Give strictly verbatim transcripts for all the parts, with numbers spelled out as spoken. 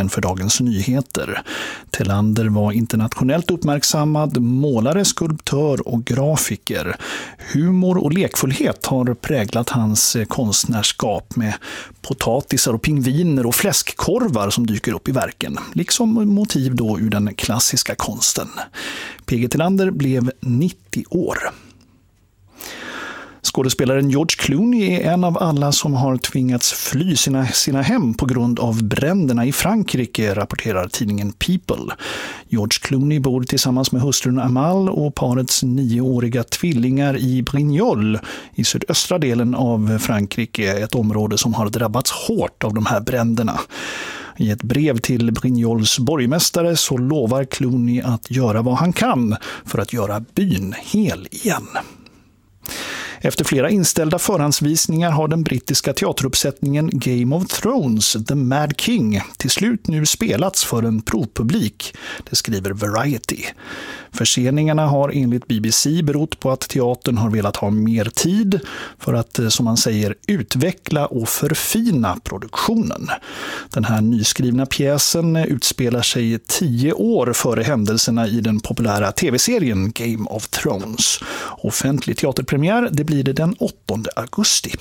än för Dagens Nyheter. Tillander var internationellt uppmärksammad målare, skulptör och grafiker. Humor och lekfullhet har präglat hans konstnärskap med potatisar och pingviner och fläskkorvar som dyker upp i verken, liksom motiv då ur den klassiska konsten. P G Tillander blev nittio år. Skådespelaren George Clooney är en av alla som har tvingats fly sina, sina hem på grund av bränderna i Frankrike, rapporterar tidningen People. George Clooney bor tillsammans med hustrun Amal och parets nioåriga tvillingar i Brignoles i sydöstra delen av Frankrike, ett område som har drabbats hårt av de här bränderna. I ett brev till Brignoles borgmästare så lovar Clooney att göra vad han kan för att göra byn hel igen. Efter flera inställda förhandsvisningar har den brittiska teateruppsättningen Game of Thrones, The Mad King, till slut nu spelats för en provpublik, det skriver Variety. Förseningarna har enligt B B C berott på att teatern har velat ha mer tid för att, som man säger, utveckla och förfina produktionen. Den här nyskrivna pjäsen utspelar sig tio år före händelserna i den populära tv-serien Game of Thrones. Offentlig teaterpremiär, det blir det den åttonde augusti.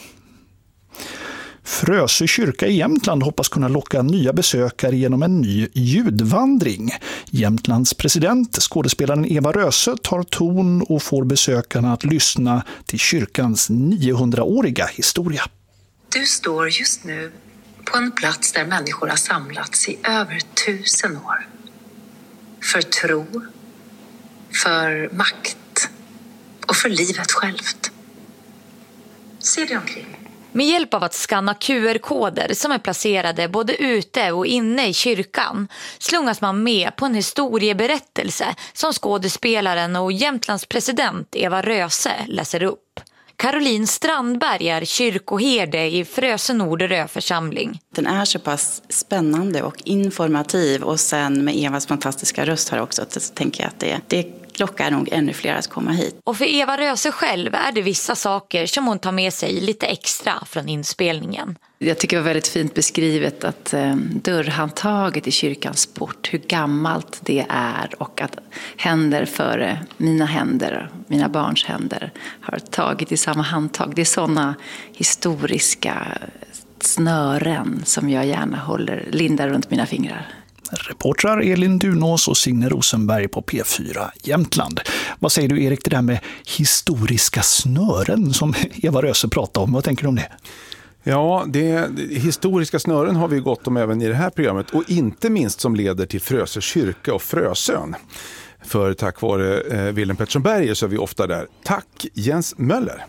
Frösö kyrka i Jämtland hoppas kunna locka nya besökare genom en ny ljudvandring. Jämtlands president, skådespelaren Eva Röse, tar ton och får besökarna att lyssna till kyrkans niohundraåriga historia. Du står just nu på en plats där människor har samlats i över tusen år. För tro, för makt och för livet självt. Se dig omkring. Med hjälp av att skanna Q R-koder som är placerade både ute och inne i kyrkan slungas man med på en historieberättelse som skådespelaren och Jämtlands president Eva Röse läser upp. Caroline Strandberg är kyrkoherde i Frösö Norderö församling. Den är så pass spännande och informativ, och sen med Evas fantastiska röst här också, så tänker jag att det, det lockar nog ännu fler att komma hit. Och för Eva Röse själv är det vissa saker som hon tar med sig lite extra från inspelningen. Jag tycker det var väldigt fint beskrivet att eh, dörrhandtaget i kyrkans port, hur gammalt det är, och att händer före mina händer, mina barns händer, har tagit i samma handtag. Det är sådana historiska snören som jag gärna håller lindar runt mina fingrar. Reportrar Elin Dunås och Signe Rosenberg på P fyra Jämtland. Vad säger du, Erik, det där med historiska snören som Eva Röse pratade om? Vad tänker du om det? Ja, det, historiska snören har vi gått om även i det här programmet, och inte minst som leder till Frösö kyrka och Frösön. För tack vare eh, Willem Pettersson Berger så är vi ofta där. Tack Jens Möller.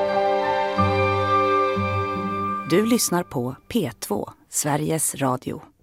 Du lyssnar på P två, Sveriges Radio.